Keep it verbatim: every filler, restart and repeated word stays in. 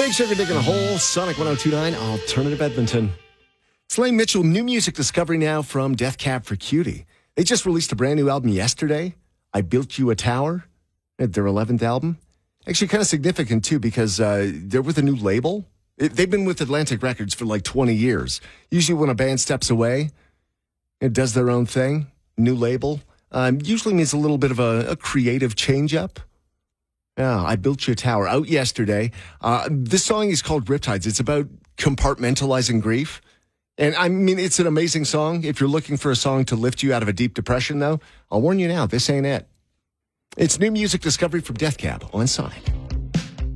Craig Sugar digging a hole. Sonic one oh two point nine, Alternative Edmonton. Slaine Mitchell, new music discovery now from Death Cab for Cutie. They just released a brand new album yesterday. I Built You a Tower, their eleventh album. Actually kind of significant too because uh, they're with a new label. It, they've been with Atlantic Records for like twenty years. Usually when a band steps away, it does their own thing, new label, um, usually means a little bit of a, a creative change-up. Yeah, I Built You a Tower, out yesterday. Uh, this song is called Riptides. It's about compartmentalizing grief. And I mean, it's an amazing song. If you're looking for a song to lift you out of a deep depression, though, I'll warn you now, this ain't it. It's new music discovery from Death Cab on Sonic.